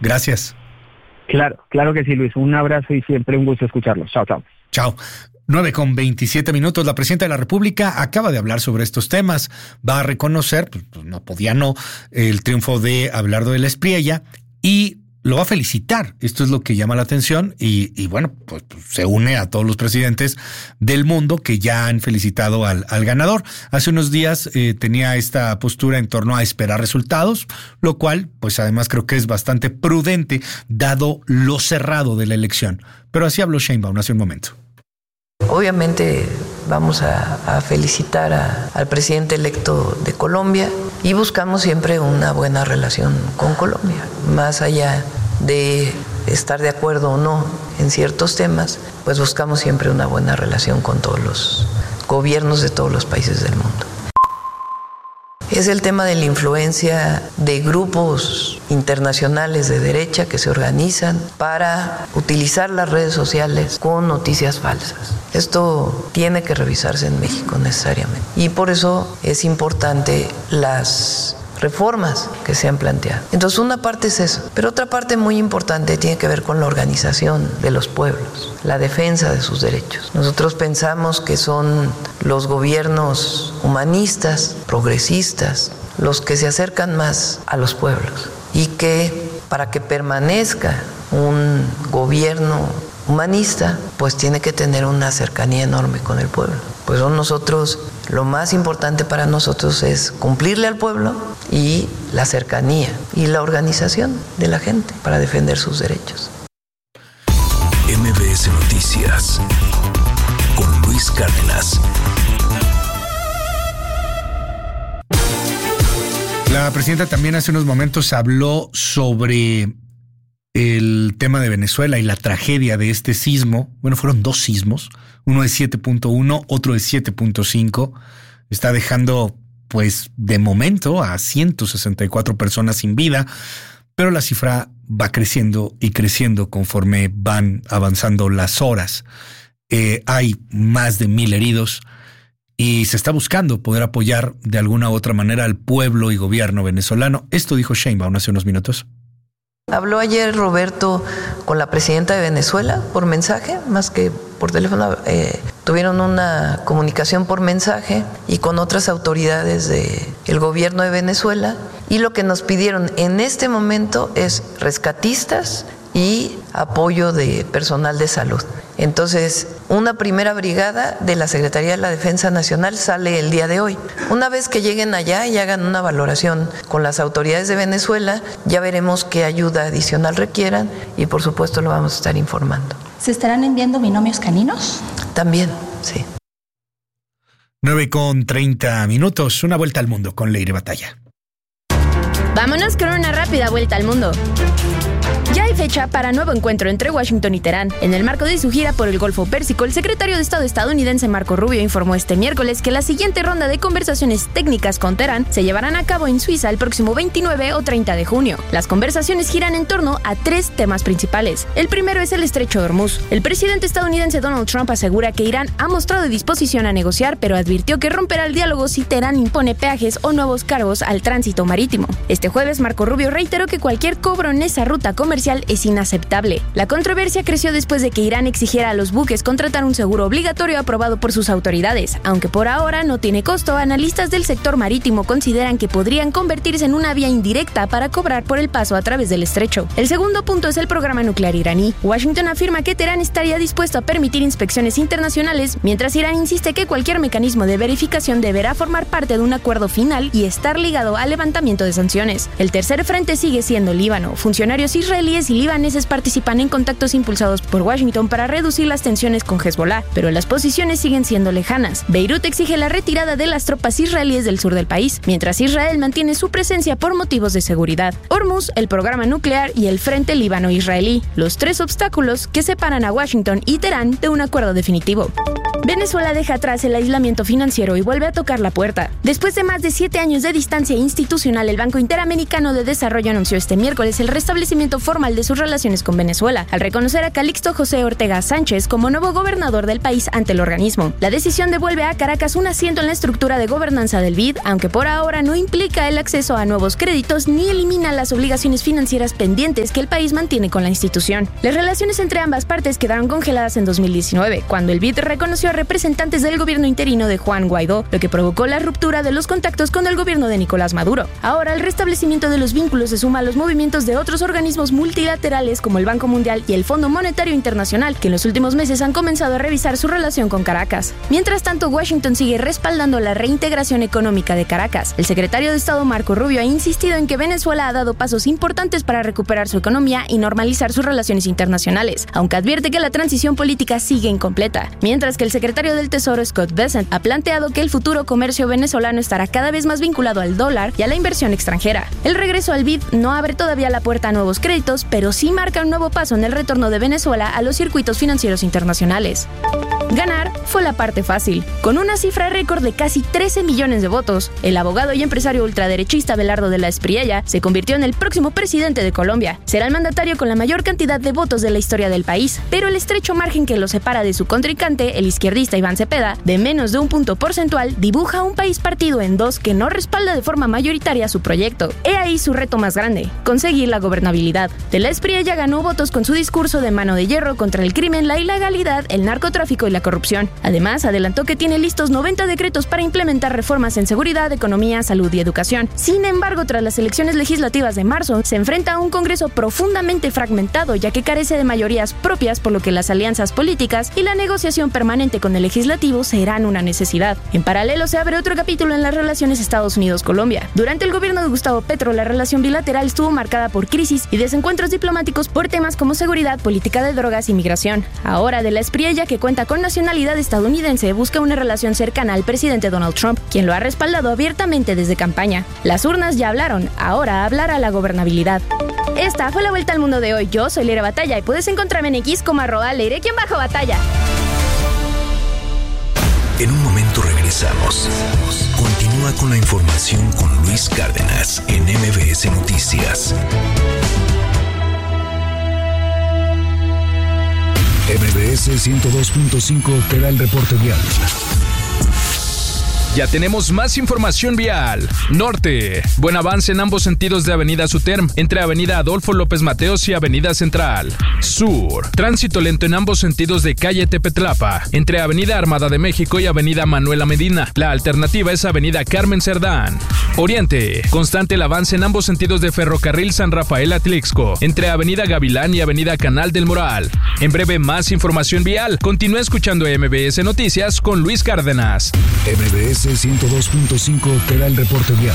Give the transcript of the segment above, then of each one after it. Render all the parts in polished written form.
Gracias. Claro que sí, Luis. Un abrazo y siempre un gusto escucharlos. Chao. Chao. 9:27. La presidenta de la República acaba de hablar sobre estos temas. Va a reconocer, pues no podía no, el triunfo de Abelardo de la Espriella y lo va a felicitar. Esto es lo que llama la atención y bueno, pues se une a todos los presidentes del mundo que ya han felicitado al ganador. Hace unos días tenía esta postura en torno a esperar resultados, lo cual pues además creo que es bastante prudente dado lo cerrado de la elección. Pero así habló Sheinbaum hace un momento. Obviamente vamos a felicitar al presidente electo de Colombia y buscamos siempre una buena relación con Colombia. Más allá de estar de acuerdo o no en ciertos temas, pues buscamos siempre una buena relación con todos los gobiernos de todos los países del mundo. Es el tema de la influencia de grupos internacionales de derecha que se organizan para utilizar las redes sociales con noticias falsas. Esto tiene que revisarse en México necesariamente. Y por eso es importante las reformas que se han planteado. Entonces una parte es eso, pero otra parte muy importante tiene que ver con la organización de los pueblos, la defensa de sus derechos. Nosotros pensamos que son los gobiernos humanistas, progresistas, los que se acercan más a los pueblos y que para que permanezca un gobierno humanista, pues tiene que tener una cercanía enorme con el pueblo. Pues nosotros, lo más importante para nosotros es cumplirle al pueblo y la cercanía y la organización de la gente para defender sus derechos. MBS Noticias con Luis Cárdenas. La presidenta también hace unos momentos habló sobre el tema de Venezuela y la tragedia de este sismo. Bueno, fueron 2 sismos, uno de 7.1, otro de 7.5. Está dejando, pues, de momento a 164 personas sin vida, pero la cifra va creciendo y creciendo conforme van avanzando las horas. Hay más de 1,000 heridos y se está buscando poder apoyar de alguna u otra manera al pueblo y gobierno venezolano. Esto dijo Sheinbaum hace unos minutos. Habló ayer Roberto con la presidenta de Venezuela por mensaje, más que por teléfono. Tuvieron una comunicación por mensaje y con otras autoridades del gobierno de Venezuela. Y lo que nos pidieron en este momento es rescatistas y apoyo de personal de salud. Entonces, una primera brigada de la Secretaría de la Defensa Nacional sale el día de hoy. Una vez que lleguen allá y hagan una valoración con las autoridades de Venezuela, ya veremos qué ayuda adicional requieran y por supuesto lo vamos a estar informando. ¿Se estarán enviando binomios caninos? También, sí. 9:30. Una vuelta al mundo con Leire Batalla. Vámonos con una rápida vuelta al mundo. Ya hay fecha para nuevo encuentro entre Washington y Teherán. En el marco de su gira por el Golfo Pérsico, el secretario de Estado estadounidense Marco Rubio informó este miércoles que la siguiente ronda de conversaciones técnicas con Teherán se llevarán a cabo en Suiza el próximo 29 o 30 de junio. Las conversaciones giran en torno a 3 temas principales. El primero es el estrecho de Hormuz. El presidente estadounidense Donald Trump asegura que Irán ha mostrado disposición a negociar, pero advirtió que romperá el diálogo si Teherán impone peajes o nuevos cargos al tránsito marítimo. Este jueves, Marco Rubio reiteró que cualquier cobro en esa ruta comercial es inaceptable. La controversia creció después de que Irán exigiera a los buques contratar un seguro obligatorio aprobado por sus autoridades. Aunque por ahora no tiene costo, analistas del sector marítimo consideran que podrían convertirse en una vía indirecta para cobrar por el paso a través del estrecho. El segundo punto es el programa nuclear iraní. Washington afirma que Teherán estaría dispuesto a permitir inspecciones internacionales, mientras Irán insiste que cualquier mecanismo de verificación deberá formar parte de un acuerdo final y estar ligado al levantamiento de sanciones. El tercer frente sigue siendo Líbano. Funcionarios israelíes y libaneses participan en contactos impulsados por Washington para reducir las tensiones con Hezbollah, pero las posiciones siguen siendo lejanas. Beirut exige la retirada de las tropas israelíes del sur del país, mientras Israel mantiene su presencia por motivos de seguridad. Hormuz, el programa nuclear y el frente líbano-israelí, los 3 obstáculos que separan a Washington y Teherán de un acuerdo definitivo. Venezuela deja atrás el aislamiento financiero y vuelve a tocar la puerta. Después de más de 7 años de distancia institucional, el Banco Interamericano de Desarrollo anunció este miércoles el restablecimiento formal de sus relaciones con Venezuela, al reconocer a Calixto José Ortega Sánchez como nuevo gobernador del país ante el organismo. La decisión devuelve a Caracas un asiento en la estructura de gobernanza del BID, aunque por ahora no implica el acceso a nuevos créditos ni elimina las obligaciones financieras pendientes que el país mantiene con la institución. Las relaciones entre ambas partes quedaron congeladas en 2019, cuando el BID reconoció a representantes del gobierno interino de Juan Guaidó, lo que provocó la ruptura de los contactos con el gobierno de Nicolás Maduro. Ahora, el restablecimiento de los vínculos se suma a los movimientos de otros organismos multilaterales como el Banco Mundial y el Fondo Monetario Internacional, que en los últimos meses han comenzado a revisar su relación con Caracas. Mientras tanto, Washington sigue respaldando la reintegración económica de Caracas. El secretario de Estado Marco Rubio ha insistido en que Venezuela ha dado pasos importantes para recuperar su economía y normalizar sus relaciones internacionales, aunque advierte que la transición política sigue incompleta. Mientras que el secretario del Tesoro, Scott Bessent, ha planteado que el futuro comercio venezolano estará cada vez más vinculado al dólar y a la inversión extranjera. El regreso al BID no abre todavía la puerta a nuevos créditos, pero sí marca un nuevo paso en el retorno de Venezuela a los circuitos financieros internacionales. Ganar fue la parte fácil. Con una cifra récord de casi 13 millones de votos, el abogado y empresario ultraderechista Abelardo de la Espriella se convirtió en el próximo presidente de Colombia. Será el mandatario con la mayor cantidad de votos de la historia del país, pero el estrecho margen que lo separa de su contrincante, el izquierdista Iván Cepeda, de menos de un punto porcentual, dibuja un país partido en dos que no respalda de forma mayoritaria su proyecto. He ahí su reto más grande: conseguir la gobernabilidad. De la Espriella ganó votos con su discurso de mano de hierro contra el crimen, la ilegalidad, el narcotráfico y la corrupción. Además, adelantó que tiene listos 90 decretos para implementar reformas en seguridad, economía, salud y educación. Sin embargo, tras las elecciones legislativas de marzo, se enfrenta a un Congreso profundamente fragmentado, ya que carece de mayorías propias, por lo que las alianzas políticas y la negociación permanente con el legislativo serán una necesidad. En paralelo, se abre otro capítulo en las relaciones Estados Unidos-Colombia. Durante el gobierno de Gustavo Petro, la relación bilateral estuvo marcada por crisis y desencuentros diplomáticos por temas como seguridad, política de drogas y migración. Ahora, de la Espriella, que cuenta con nacionalidad estadounidense, busca una relación cercana al presidente Donald Trump, quien lo ha respaldado abiertamente desde campaña. Las urnas ya hablaron, ahora hablará la gobernabilidad. Esta fue la vuelta al mundo de hoy. Yo soy Leire Batalla y puedes encontrarme en X como @Leire_Batalla. En un momento regresamos. Continúa con la información con Luis Cárdenas en MBS Noticias. MBS 102.5 te da el reporte vial. Ya tenemos más información vial. Norte. Buen avance en ambos sentidos de Avenida Suterm, entre Avenida Adolfo López Mateos y Avenida Central. Sur. Tránsito lento en ambos sentidos de calle Tepetlapa, entre Avenida Armada de México y Avenida Manuela Medina. La alternativa es Avenida Carmen Cerdán. Oriente. Constante el avance en ambos sentidos de Ferrocarril San Rafael Atlixco, entre Avenida Gavilán y Avenida Canal del Moral. En breve, más información vial. Continúa escuchando MBS Noticias con Luis Cárdenas. MBS 102.5 te da el reporte vial.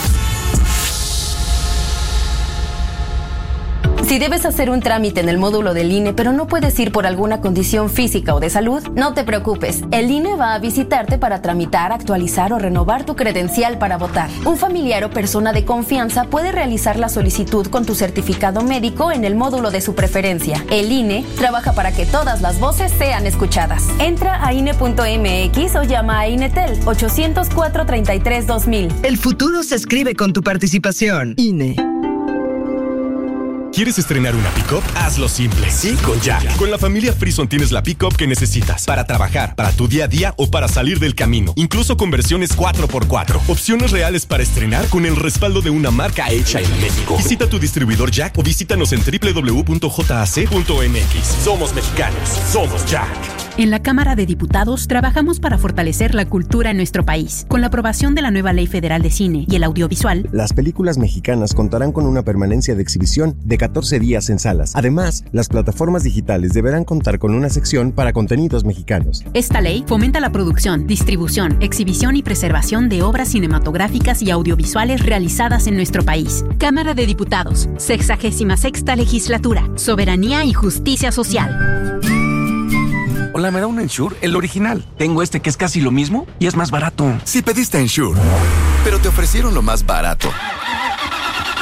Si debes hacer un trámite en el módulo del INE, pero no puedes ir por alguna condición física o de salud, no te preocupes. El INE va a visitarte para tramitar, actualizar o renovar tu credencial para votar. Un familiar o persona de confianza puede realizar la solicitud con tu certificado médico en el módulo de su preferencia. El INE trabaja para que todas las voces sean escuchadas. Entra a INE.mx o llama a INETEL 804-33-2000. El futuro se escribe con tu participación. INE. ¿Quieres estrenar una pick-up? Hazlo simple. Sí, con Jack. Con la familia Frison tienes la pick-up que necesitas para trabajar, para tu día a día o para salir del camino. Incluso con versiones 4x4. Opciones reales para estrenar con el respaldo de una marca hecha en México. Visita tu distribuidor Jack o visítanos en www.jac.mx. Somos mexicanos. Somos Jack. En la Cámara de Diputados trabajamos para fortalecer la cultura en nuestro país. Con la aprobación de la nueva Ley Federal de Cine y el Audiovisual, las películas mexicanas contarán con una permanencia de exhibición de 14 días en salas. Además, las plataformas digitales deberán contar con una sección para contenidos mexicanos. Esta ley fomenta la producción, distribución, exhibición y preservación de obras cinematográficas y audiovisuales realizadas en nuestro país. Cámara de Diputados, 66ª Legislatura, Soberanía y Justicia Social. Hola, ¿me da un Ensure? El original. Tengo este que es casi lo mismo y es más barato. Sí pediste Ensure, pero te ofrecieron lo más barato.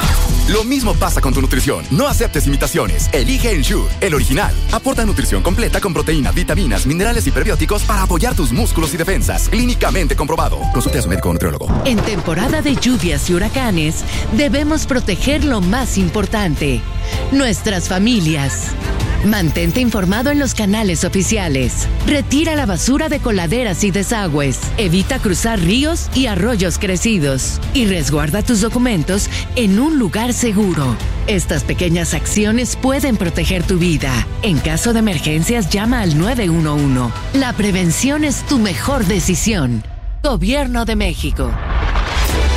Lo mismo pasa con tu nutrición. No aceptes imitaciones. Elige Ensure, el original. Aporta nutrición completa con proteínas, vitaminas, minerales y prebióticos para apoyar tus músculos y defensas. Clínicamente comprobado. Consulte a su médico o nutriólogo. En temporada de lluvias y huracanes, debemos proteger lo más importante: nuestras familias. Mantente informado en los canales oficiales. Retira la basura de coladeras y desagües. Evita cruzar ríos y arroyos crecidos. Y resguarda tus documentos en un lugar seguro. Estas pequeñas acciones pueden proteger tu vida. En caso de emergencias, llama al 911. La prevención es tu mejor decisión. Gobierno de México.